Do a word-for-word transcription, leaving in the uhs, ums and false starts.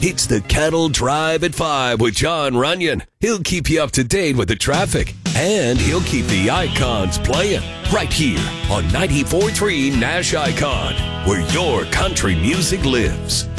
It's the Cattle Drive at five with John Runyon. He'll keep you up to date with the traffic, and he'll keep the icons playing right here on ninety-four point three Nash Icon, where your country music lives.